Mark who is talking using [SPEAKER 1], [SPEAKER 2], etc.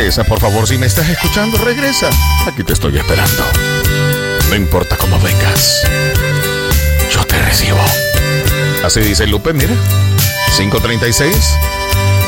[SPEAKER 1] Regresa, por favor, si me estás escuchando, regresa. Aquí te estoy esperando. No importa cómo vengas, yo te recibo. Así dice Lupe, mira. 5:36.